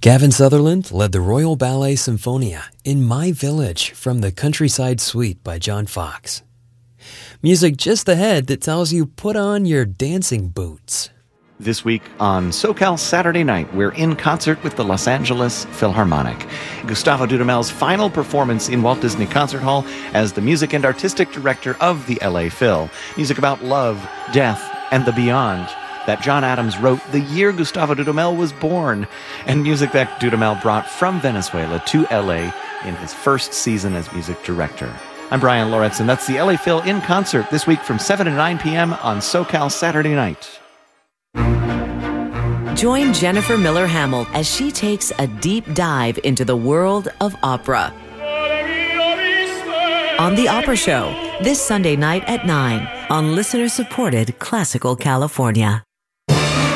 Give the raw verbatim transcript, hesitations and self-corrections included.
Gavin Sutherland led the Royal Ballet Symphonia in My Village from the Countryside Suite by John Fox. Music just ahead that tells you put on your dancing boots. This week on SoCal Saturday Night, we're in concert with the Los Angeles Philharmonic. Gustavo Dudamel's final performance in Walt Disney Concert Hall as the music and artistic director of the L A Phil. Music about love, death, and the beyond that John Adams wrote the year Gustavo Dudamel was born, and music that Dudamel brought from Venezuela to L A in his first season as music director. I'm Brian Loretz, and that's the L A Phil in concert this week from seven to nine p.m. on SoCal Saturday Night. Join Jennifer Miller Hamill as she takes a deep dive into the world of opera on The Opera Show this Sunday night at nine on listener-supported Classical California.